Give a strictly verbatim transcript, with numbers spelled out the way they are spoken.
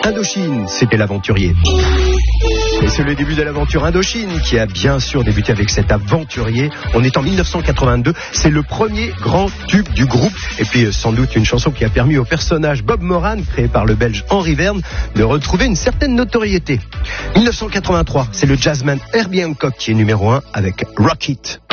Indochine, c'était l'aventurier. Et c'est le début de l'aventure Indochine qui a bien sûr débuté avec cet aventurier. On est en mille neuf cent quatre-vingt-deux, c'est le premier grand tube du groupe. Et puis sans doute une chanson qui a permis au personnage Bob Moran, créé par le Belge Henri Verne, de retrouver une certaine notoriété. mille neuf cent quatre-vingt-trois, c'est le jazzman Herbie Hancock qui est numéro un avec Rock It.